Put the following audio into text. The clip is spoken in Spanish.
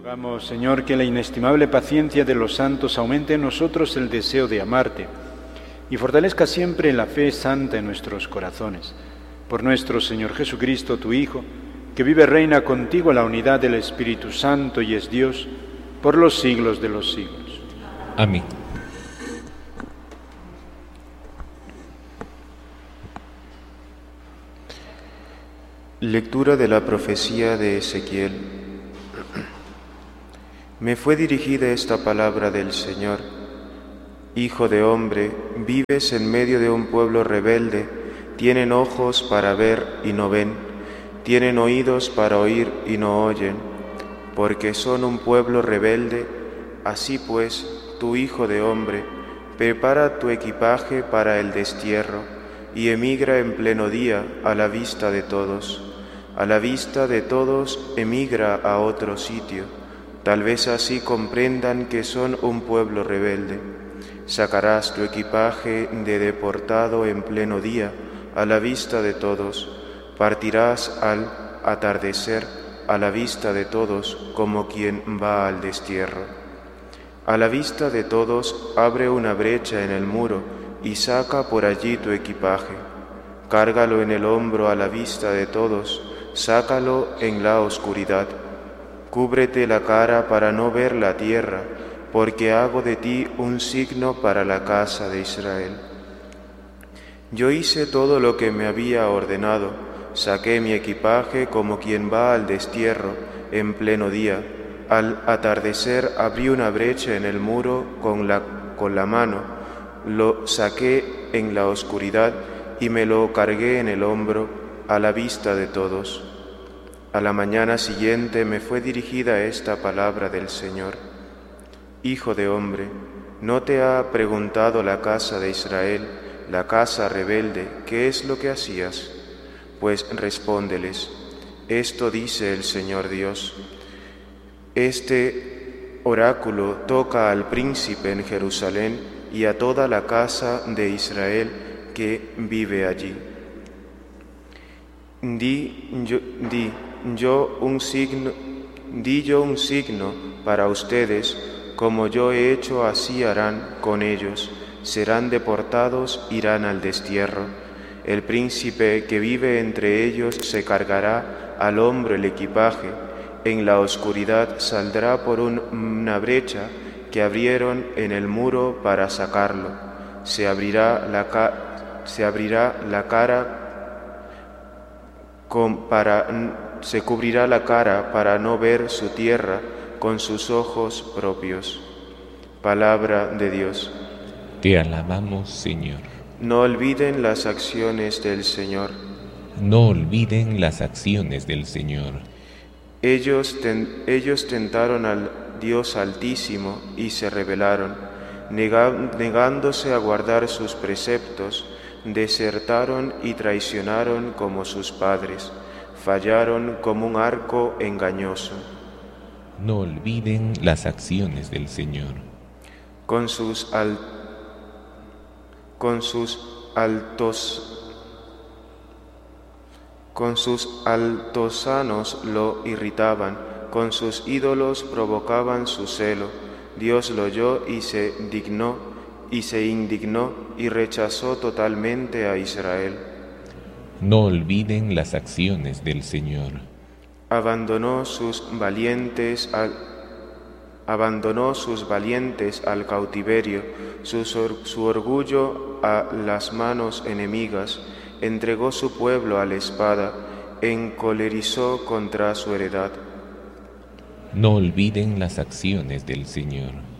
Rogamos, Señor, que la inestimable paciencia de los santos aumente en nosotros el deseo de amarte y fortalezca siempre la fe santa en nuestros corazones. Por nuestro Señor Jesucristo, tu Hijo, que vive y reina contigo en la unidad del Espíritu Santo y es Dios, por los siglos de los siglos. Amén. Lectura de la profecía de Ezequiel. Me fue dirigida esta palabra del Señor. Hijo de hombre, vives en medio de un pueblo rebelde, tienen ojos para ver y no ven, tienen oídos para oír y no oyen, porque son un pueblo rebelde. Así pues, tú, hijo de hombre, prepara tu equipaje para el destierro y emigra en pleno día a la vista de todos. A la vista de todos emigra a otro sitio. Tal vez así comprendan que son un pueblo rebelde. Sacarás tu equipaje de deportado en pleno día, a la vista de todos. Partirás al atardecer, a la vista de todos, como quien va al destierro. A la vista de todos, abre una brecha en el muro y saca por allí tu equipaje. Cárgalo en el hombro a la vista de todos, sácalo en la oscuridad. Cúbrete la cara para no ver la tierra, porque hago de ti un signo para la casa de Israel. Yo hice todo lo que me había ordenado, saqué mi equipaje como quien va al destierro en pleno día. Al atardecer abrí una brecha en el muro con la mano, lo saqué en la oscuridad y me lo cargué en el hombro a la vista de todos. A la mañana siguiente me fue dirigida esta palabra del Señor. Hijo de hombre, ¿no te ha preguntado la casa de Israel, la casa rebelde, qué es lo que hacías? Pues respóndeles, esto dice el Señor Dios. Este oráculo toca al príncipe en Jerusalén y a toda la casa de Israel que vive allí. Di yo un signo para ustedes, como yo he hecho, así harán con ellos. Serán deportados, irán al destierro. El príncipe que vive entre ellos se cargará al hombro el equipaje. En la oscuridad saldrá por una brecha que abrieron en el muro para sacarlo. Se cubrirá la cara para no ver su tierra con sus ojos propios. Palabra de Dios. Te alabamos, Señor. No olviden las acciones del Señor. No olviden las acciones del Señor. Ellos tentaron al Dios Altísimo y se rebelaron, negándose a guardar sus preceptos, desertaron y traicionaron como sus padres, fallaron como un arco engañoso. No olviden las acciones del Señor. Con sus altosanos lo irritaban, con sus ídolos provocaban su celo. Dios lo oyó y se indignó y rechazó totalmente a Israel. No olviden las acciones del Señor. Abandonó sus valientes al cautiverio, su orgullo a las manos enemigas, entregó su pueblo a la espada, encolerizó contra su heredad. No olviden las acciones del Señor.